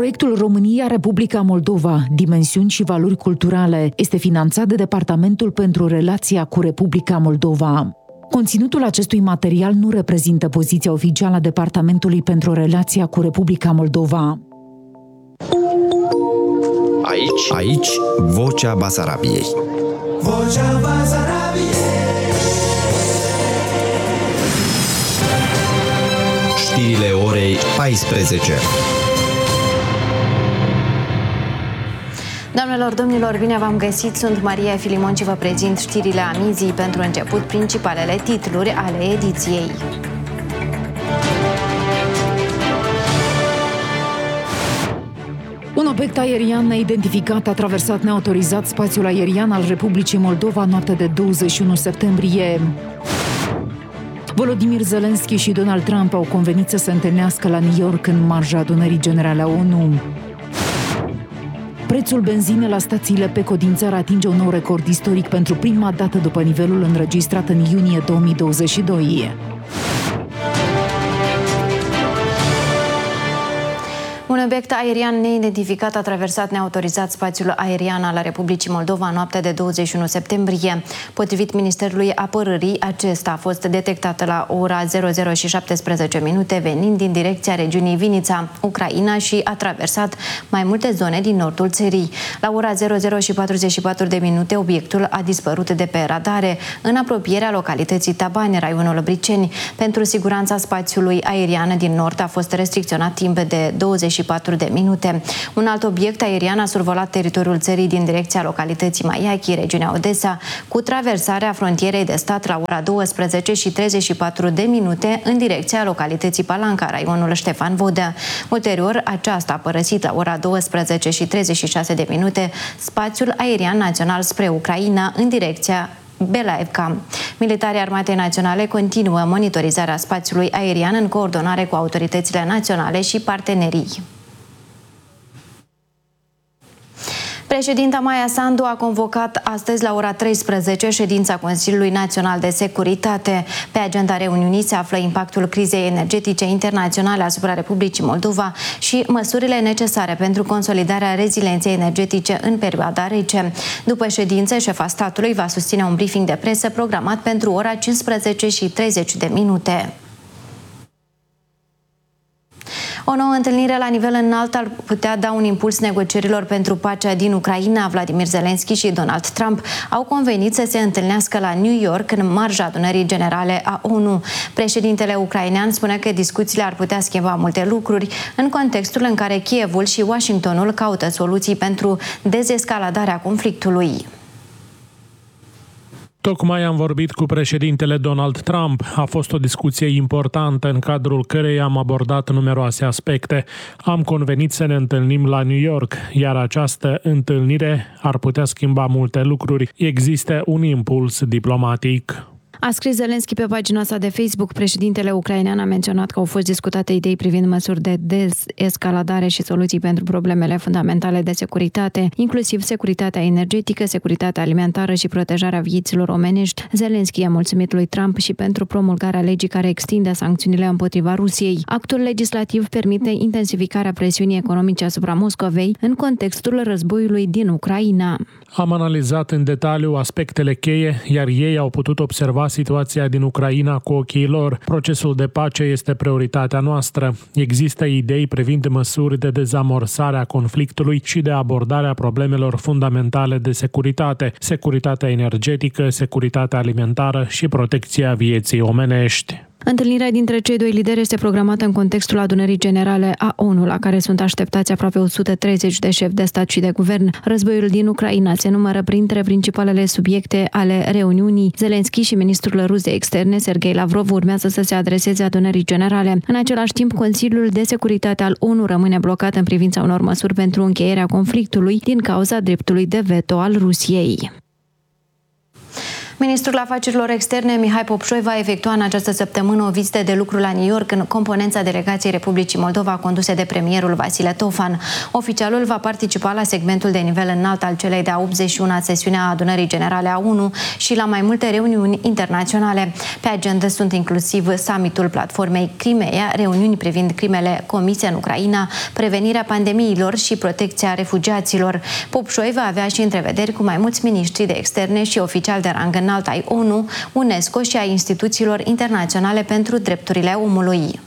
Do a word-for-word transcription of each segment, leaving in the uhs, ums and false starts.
Proiectul România-Republica Moldova, dimensiuni și valori culturale, este finanțat de Departamentul pentru Relația cu Republica Moldova. Conținutul acestui material nu reprezintă poziția oficială a Departamentului pentru Relația cu Republica Moldova. Aici, aici, Vocea Basarabiei. Vocea Basarabiei. Știrile orei paisprezece. Doamnelor, domnilor, bine v-am găsit! Sunt Maria Filimon și vă prezint știrile amizii. Pentru început, principalele titluri ale ediției. Un obiect aerian neidentificat a traversat neautorizat spațiul aerian al Republicii Moldova noaptea de douăzeci și unu septembrie. Volodymyr Zelensky și Donald Trump au convenit să se întâlnească la New York în marja adunării generale a O N U. Prețul benzinei la stațiile P E C O din țară atinge un nou record istoric pentru prima dată după nivelul înregistrat în iunie două mii douăzeci și doi. Un obiect aerian neidentificat a traversat neautorizat spațiul aerian al Republicii Moldova noaptea de douăzeci și unu septembrie. Potrivit Ministerului Apărării, acesta a fost detectat la ora zero zero și șaptesprezece minute venind din direcția regiunii Vinița, Ucraina, și a traversat mai multe zone din nordul țării. La ora zero zero și patruzeci și patru de minute, obiectul a dispărut de pe radare în apropierea localității Tabane, raionul Briceni. Pentru siguranța spațiului aerian din nord a fost restricționat timp de douăzeci și patru de minute. Un alt obiect aerian a survolat teritoriul țării din direcția localității Maiachi, regiunea Odessa, cu traversarea frontierei de stat la ora douăsprezece și treizeci și patru de minute în direcția localității Palanca, raionul Ștefan Vodă. Ulterior, aceasta a părăsit la ora douăsprezece și treizeci și șase de minute spațiul aerian național spre Ucraina în direcția Belaevca. Militarii Armatei Naționale continuă monitorizarea spațiului aerian în coordonare cu autoritățile naționale și partenerii. Președinta Maia Sandu a convocat astăzi la ora treisprezece ședința Consiliului Național de Securitate. Pe agenda reuniunii se află impactul crizei energetice internaționale asupra Republicii Moldova și măsurile necesare pentru consolidarea rezilienței energetice în perioada rece. După ședință, șefa statului va susține un briefing de presă programat pentru ora cincisprezece și treizeci de minute. O nouă întâlnire la nivel înalt ar putea da un impuls negocierilor pentru pacea din Ucraina. Volodymyr Zelensky și Donald Trump au convenit să se întâlnească la New York în marja adunării generale a O N U. Președintele ucrainean spune că discuțiile ar putea schimba multe lucruri în contextul în care Kievul și Washingtonul caută soluții pentru dezescaladarea conflictului. Tocmai am vorbit cu președintele Donald Trump. A fost o discuție importantă în cadrul căreia am abordat numeroase aspecte. Am convenit să ne întâlnim la New York, iar această întâlnire ar putea schimba multe lucruri. Există un impuls diplomatic. A scris Zelensky pe pagina sa de Facebook. Președintele ucrainean a menționat că au fost discutate idei privind măsuri de dezescaladare și soluții pentru problemele fundamentale de securitate, inclusiv securitatea energetică, securitatea alimentară și protejarea vieților omenești. Zelensky a mulțumit lui Trump și pentru promulgarea legii care extinde sancțiunile împotriva Rusiei. Actul legislativ permite intensificarea presiunii economice asupra Moscovei în contextul războiului din Ucraina. Am analizat în detaliu aspectele cheie, iar ei au putut observa situația din Ucraina cu ochii lor. Procesul de pace este prioritatea noastră. Există idei privind măsuri de dezamorsare a conflictului și de abordarea problemelor fundamentale de securitate, securitatea energetică, securitatea alimentară și protecția vieții omenești. Întâlnirea dintre cei doi lideri este programată în contextul adunării generale a O N U, la care sunt așteptați aproape o sută treizeci de șefi de stat și de guvern. Războiul din Ucraina se numără printre principalele subiecte ale reuniunii. Zelensky și ministrul rus de externe, Sergei Lavrov, urmează să se adreseze adunării generale. În același timp, Consiliul de Securitate al O N U rămâne blocat în privința unor măsuri pentru încheierea conflictului din cauza dreptului de veto al Rusiei. Ministrul Afacerilor Externe, Mihai Popșoi, va efectua în această săptămână o vizită de lucru la New York în componența delegației Republicii Moldova conduse de premierul Vasile Tofan. Oficialul va participa la segmentul de nivel înalt al celei de-a optzeci și una sesiune a Adunării Generale a O N U și la mai multe reuniuni internaționale. Pe agenda sunt inclusiv summitul platformei Crimea, reuniuni privind crimele comise în Ucraina, prevenirea pandemiilor și protecția refugiaților. Popșoi va avea și întrevederi cu mai mulți miniștri de externe și oficiali de rang înalt ai O N U, UNESCO și a instituțiilor internaționale pentru drepturile omului.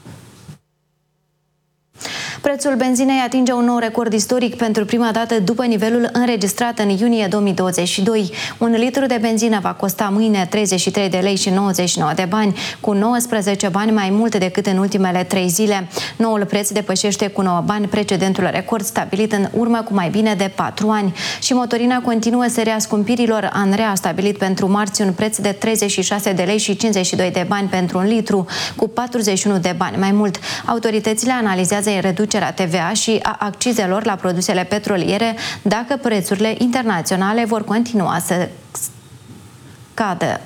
Prețul benzinei atinge un nou record istoric pentru prima dată după nivelul înregistrat în iunie două mii douăzeci și doi. Un litru de benzină va costa mâine treizeci și trei de lei și nouăzeci și nouă de bani, cu nouăsprezece bani mai mult decât în ultimele trei zile. Noul preț depășește cu nouă bani precedentul record stabilit în urmă cu mai bine de patru ani. Și motorina continuă seria scumpirilor. ANRE a stabilit pentru marți un preț de treizeci și șase de lei și cincizeci și doi de bani pentru un litru, cu patruzeci și unu de bani mai mult. Autoritățile analizează reducerea T V A și a accizelor la produsele petroliere dacă prețurile internaționale vor continua să scadă.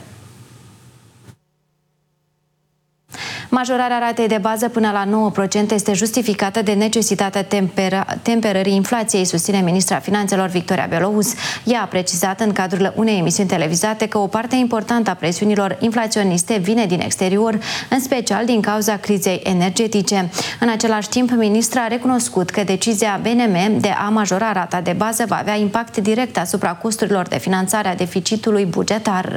Majorarea ratei de bază până la nouă la sută este justificată de necesitatea temperării inflației, susține ministra Finanțelor Victoria Belouz. Ea a precizat în cadrul unei emisiuni televizate că o parte importantă a presiunilor inflaționiste vine din exterior, în special din cauza crizei energetice. În același timp, ministra a recunoscut că decizia B N M de a majora rata de bază va avea impact direct asupra costurilor de finanțare a deficitului bugetar.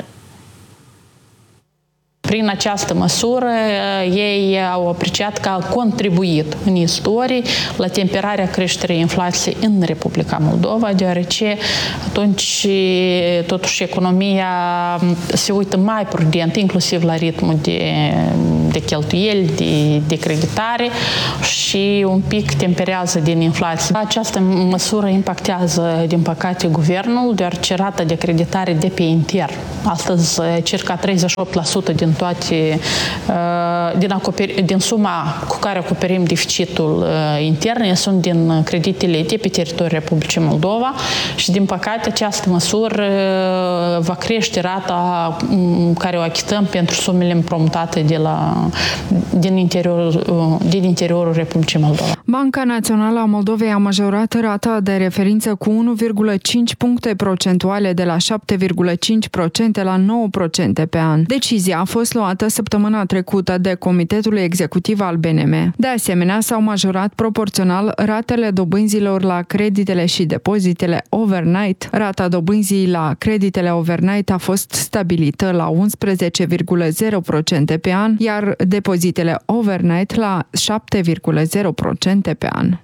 Prin această măsură, ei au apreciat că au contribuit în istorie la temperarea creșterii inflației în Republica Moldova, deoarece atunci, totuși, economia se uită mai prudent, inclusiv la ritmul de, de cheltuieli, de, de creditare și un pic temperează din inflație. Această măsură impactează, din păcate, guvernul, deoarece rata de creditare de pe intern. Astăzi, circa treizeci și opt la sută din toate, din, acoperi, din suma cu care acoperim deficitul intern sunt din creditele de pe teritoriul Republicii Moldova și, din păcate, această măsură va crește rata care o achităm pentru sumele împrumutate de la, din, interiorul, din interiorul Republicii Moldova. Banca Națională a Moldovei a majorat rata de referință cu unu virgulă cinci puncte procentuale de la șapte virgulă cinci la sută la nouă la sută pe an. Decizia a fost luată săptămâna trecută de Comitetul Executiv al B N M. De asemenea, s-au majorat proporțional ratele dobânzilor la creditele și depozitele overnight. Rata dobânzii la creditele overnight a fost stabilită la unsprezece virgulă zero la sută pe an, iar depozitele overnight la șapte virgulă zero la sută pe an.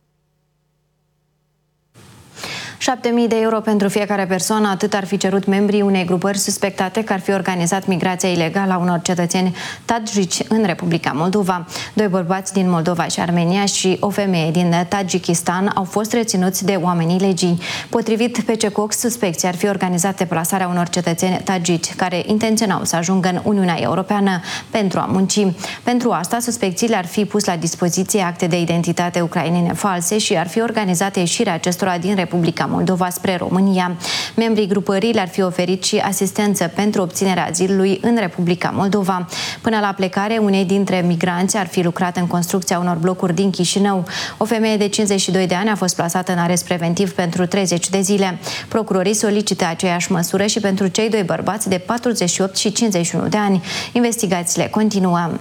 șapte mii de euro pentru fiecare persoană, atât ar fi cerut membrii unei grupări suspectate că ar fi organizat migrația ilegală a unor cetățeni tadjici în Republica Moldova. Doi bărbați din Moldova și Armenia și o femeie din Tajikistan au fost reținuți de oamenii legii. Potrivit P C Cox, suspecții ar fi organizat deplasarea unor cetățeni tajici care intenționau să ajungă în Uniunea Europeană pentru a munci. Pentru asta, suspecțiile ar fi pus la dispoziție acte de identitate ucrainene false și ar fi organizat ieșirea acestora din Republica Moldova spre România. Membrii grupării le-ar fi oferit și asistență pentru obținerea azilului în Republica Moldova. Până la plecare, unei dintre migranți ar fi lucrat în construcția unor blocuri din Chișinău. O femeie de cincizeci și doi de ani a fost plasată în arest preventiv pentru treizeci de zile. Procurorii solicită aceeași măsură și pentru cei doi bărbați de patruzeci și opt și cincizeci și unu de ani. Investigațiile continuă.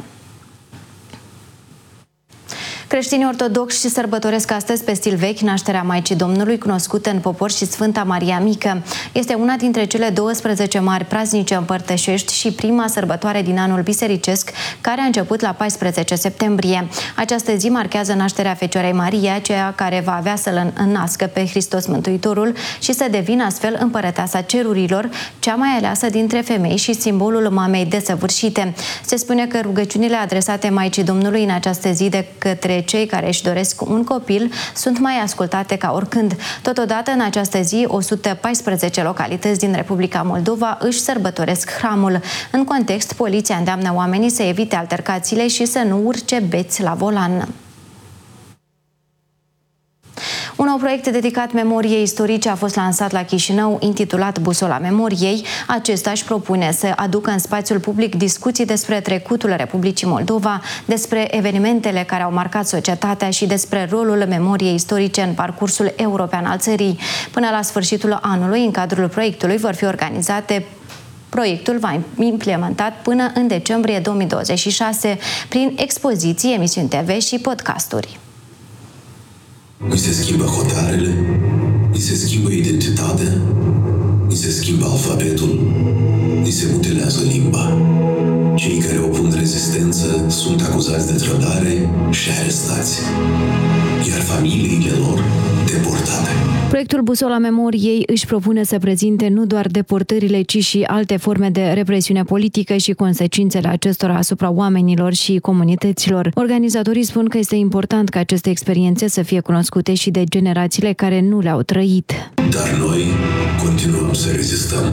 Creștinii ortodoxi sărbătoresc astăzi pe stil vechi nașterea Maicii Domnului, cunoscută în popor și Sfânta Maria Mică. Este una dintre cele douăsprezece mari praznice împărtășești și prima sărbătoare din anul bisericesc, care a început la paisprezece septembrie. Această zi marchează nașterea Fecioarei Maria, ceea care va avea să-L înnască pe Hristos Mântuitorul și să devină astfel împărăteasa cerurilor, cea mai aleasă dintre femei și simbolul mamei desăvârșite. Se spune că rugăciunile adresate Maicii Domnului în această zi de către cei care își doresc un copil sunt mai ascultate ca oricând. Totodată, în această zi, o sută paisprezece localități din Republica Moldova își sărbătoresc hramul. În context, poliția îndeamnă oamenii să evite altercațiile și să nu urce beți la volan. Un nou proiect dedicat memoriei istorice a fost lansat la Chișinău, intitulat Busola Memoriei. Acesta își propune să aducă în spațiul public discuții despre trecutul Republicii Moldova, despre evenimentele care au marcat societatea și despre rolul memoriei istorice în parcursul european al țării. Până la sfârșitul anului, în cadrul proiectului, vor fi organizate Proiectul va fi implementat până în decembrie două mii douăzeci și șase prin expoziții, emisiuni T V și podcasturi. Ni se schimbă hotarele, ni se schimbă identitatea, ni se schimbă alfabetul, ni se mutilează limba. Cei care opun rezistență sunt acuzați de trădare și arestați, iar familiile lor deportate. Proiectul Busola Memoriei își propune să prezinte nu doar deportările, ci și alte forme de represiune politică și consecințele acestora asupra oamenilor și comunităților. Organizatorii spun că este important ca aceste experiențe să fie cunoscute și de generațiile care nu le-au trăit. Dar noi continuăm să rezistăm.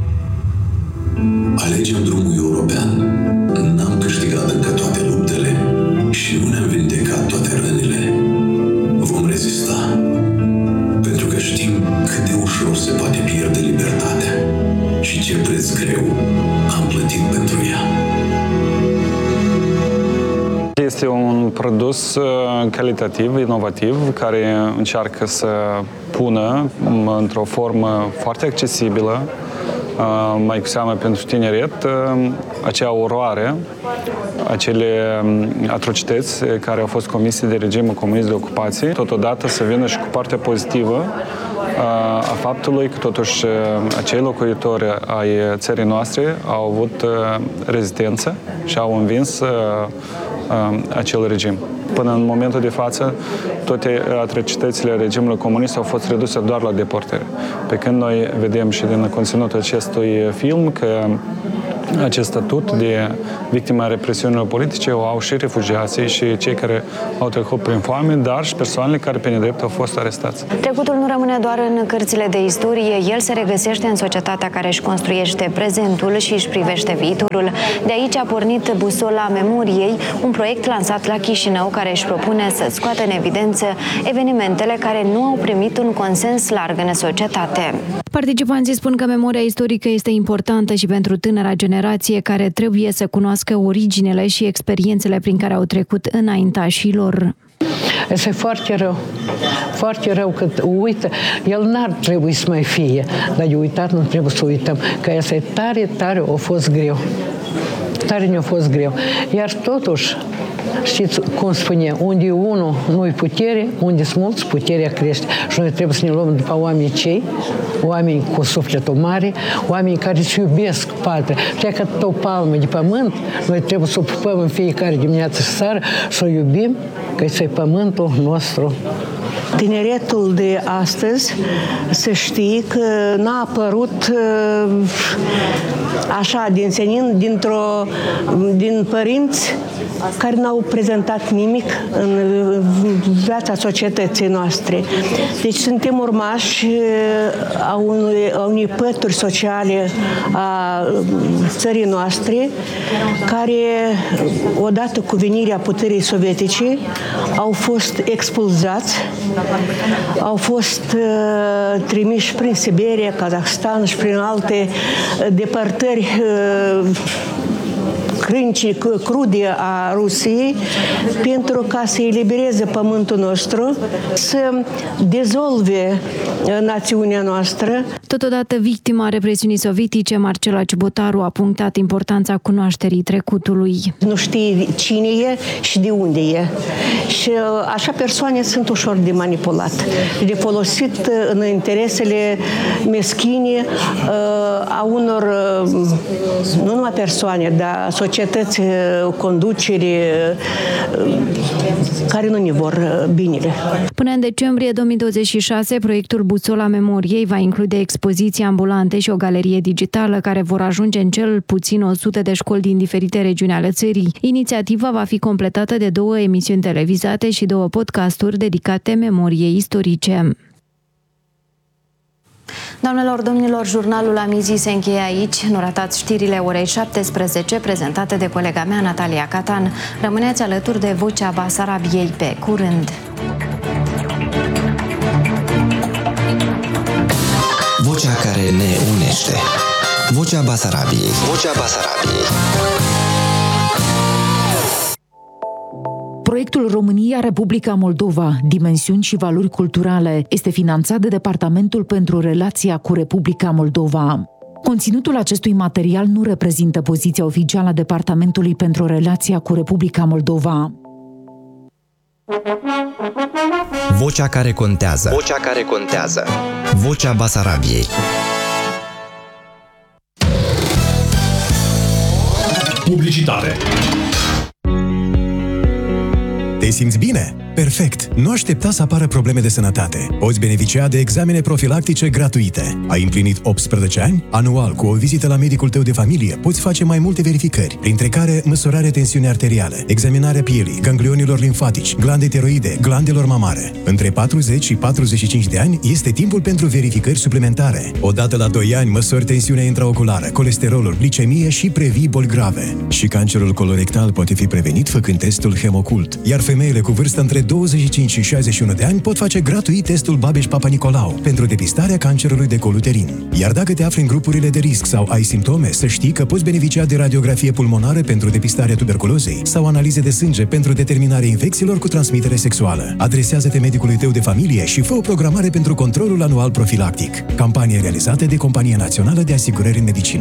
Alegem drumul european. N-am câștigat încă toate luptele și nu ne-am vindecat toate rănile. Vom rezista. Pentru că știm cât de ușor se poate pierde libertatea și ce preț greu am plătit pentru ea. Este un produs calitativ, inovativ, care încearcă să pună într-o formă foarte accesibilă, mai cu seamă pentru tineret, acea oroare, acele atrocități care au fost comise de regimul comunist de ocupație, totodată să vină și cu partea pozitivă a faptului că totuși acei locuitori ai țării noastre au avut rezistență și au învins acel regim. Până în momentul de față, toate atrocitățile regimului comunist au fost reduse doar la deportări. Pe când noi vedem și din conținutul acestui film că acest statut de victime a represiunilor politice o au și refugiații și cei care au trecut prin foame, dar și persoanele care pe nedrept au fost arestați. Trecutul nu rămâne doar în cărțile de istorie, el se regăsește în societatea care își construiește prezentul și își privește viitorul. De aici a pornit Busola Memoriei, un proiect lansat la Chișinău care își propune să scoată în evidență evenimentele care nu au primit un consens larg în societate. Participanții spun că memoria istorică este importantă și pentru tânăra generație care trebuie să cunoască originele și experiențele prin care au trecut înaintașilor. Este foarte rău. Foarte rău că uită. El n-ar trebui să mai fie, dar de uitat nu trebuie să uităm. Că este tare, tare a fost greu. Tare ne-a fost greu. Iar totuși, știți cum spune, unde unul nu-i putere, unde sunt mulți, puterea crește. Și noi trebuie să ne luăm după oamenii cei, oameni cu sufletul mare, oameni care își iubesc patria. Știa că o palmă de pământ, noi trebuie să o pupăm în fiecare dimineață și seară, să o iubim, că este pământul nostru. Tineretul de astăzi să știe că n-a apărut așa din senin, dintr-o, din părinți care n-au prezentat nimic în viața societății noastre. Deci suntem urmași a unei, a unei pături sociale a țării noastre care, odată cu venirea puterii sovietice, au fost expulzați, au fost uh, trimiși prin Siberia, Kazahstan și prin alte depărtări uh, crânci crude a Rusiei pentru ca să elibereze pământul nostru, să dezolve națiunea noastră. Totodată, victima represiunii sovietice, Marcela Ciubotaru, a punctat importanța cunoașterii trecutului. Nu știe cine e și de unde e. Și așa persoane sunt ușor de manipulat, de folosit în interesele meschine a unor, nu numai persoane, dar societăți, conducere care nu ne vor binele. Până în decembrie două mii douăzeci și șase, proiectul Busola Memoriei va include expoziții ambulante și o galerie digitală care vor ajunge în cel puțin o sută de școli din diferite regiuni ale țării. Inițiativa va fi completată de două emisiuni televizate și două podcasturi dedicate memoriei istorice. Doamnelor, domnilor, jurnalul Amizii se încheie aici. Nu ratați știrile orei șaptesprezece, prezentate de colega mea, Natalia Catan. Rămâneți alături de Vocea Basarabiei. Pe curând! Vocea care ne unește. Vocea Basarabiei. Vocea Basarabiei. Proiectul România-Republica Moldova, dimensiuni și valori culturale, este finanțat de Departamentul pentru Relația cu Republica Moldova. Conținutul acestui material nu reprezintă poziția oficială a Departamentului pentru Relația cu Republica Moldova. Vocea care contează. Vocea care contează. Vocea Basarabiei. Publicitate. Te simți bine? Perfect! Nu aștepta să apară probleme de sănătate. Poți beneficia de examene profilactice gratuite. Ai împlinit optsprezece ani? Anual, cu o vizită la medicul tău de familie, poți face mai multe verificări, printre care măsurarea tensiunii arteriale, examinarea pielii, ganglionilor limfatici, glande tiroide, glandelor mamare. Între patruzeci și patruzeci și cinci de ani este timpul pentru verificări suplimentare. Odată la doi ani măsori tensiunea intraoculară, colesterolul, glicemie și previi boli grave. Și cancerul colorectal poate fi prevenit făcând testul Hemocult, iar femeile cu vârstă între douăzeci și cinci și șaizeci și unu de ani pot face gratuit testul Babeș-Papa-Nicolau pentru depistarea cancerului de col uterin. Iar dacă te afli în grupurile de risc sau ai simptome, să știi că poți beneficia de radiografie pulmonară pentru depistarea tuberculozei sau analize de sânge pentru determinarea infecțiilor cu transmitere sexuală. Adresează-te medicului tău de familie și fă o programare pentru controlul anual profilactic. Campanie realizată de Compania Națională de Asigurări în Medicină.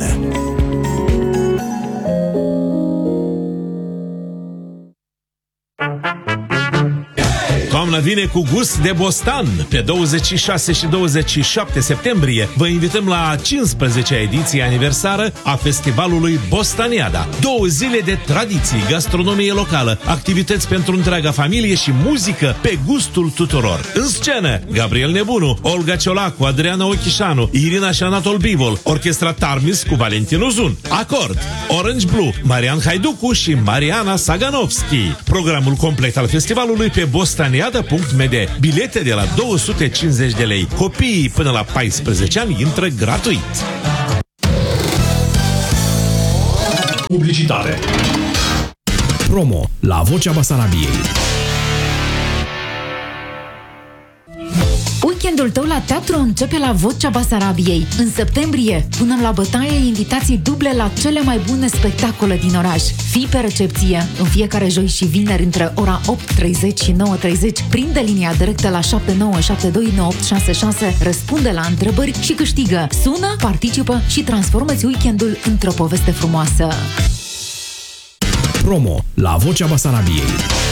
Toamna vine cu gust de bostan. Pe douăzeci și șase și douăzeci și șapte septembrie vă invităm la a cincisprezecea ediție aniversară a festivalului Bostaniada. Două zile de tradiții, gastronomie locală, activități pentru întreaga familie și muzică pe gustul tuturor. În scenă, Gabriel Nebunu, Olga Ciolacu, Adriana Ochișanu, Irina și Anatol Bivol, Orchestra Tarmis cu Valentin Uzun, Acord, Orange Blue, Marian Haiducu și Mariana Saganovski. Programul complet al festivalului pe bostaniada punct m d. Bilete de la două sute cincizeci de lei. Copiii până la paisprezece ani intră gratuit. Publicitate. Promo la Vocea Basarabiei. Weekendul tău la teatru începe la Vocea Basarabiei. În septembrie punem la bătaie invitații duble la cele mai bune spectacole din oraș. Fii pe recepție în fiecare joi și vineri între ora opt și treizeci și nouă și treizeci. Prinde linia directă la șapte nouă șapte doi nouă opt șase șase, răspunde la întrebări și câștigă. Sună, participă și transformă-ți weekendul într-o poveste frumoasă. Promo la Vocea Basarabiei.